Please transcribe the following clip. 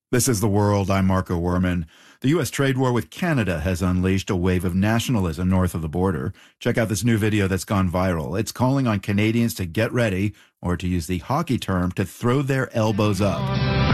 This is The World. I'm Marco Werman. The U.S. trade war with Canada has unleashed a wave of nationalism north of the border. Check out this new video that's gone viral. It's calling on Canadians to get ready, or to use the hockey term, to throw their elbows up.